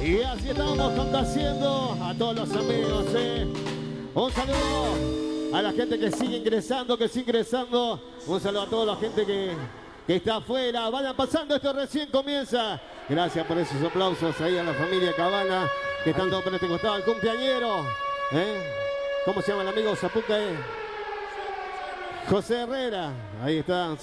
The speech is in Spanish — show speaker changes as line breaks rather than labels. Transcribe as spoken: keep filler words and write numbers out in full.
Y así estamos complaciendo a todos los amigos, ¿eh? Un saludo a la gente que sigue ingresando, que sigue ingresando. Un saludo a toda la gente que, que está afuera. Vayan pasando, esto recién comienza. Gracias por esos aplausos ahí a la familia Cabana, que están todos por este costado. El cumpleañero, ¿eh? ¿Cómo se llama el amigo Zapuca? Eh? José Herrera. Ahí está.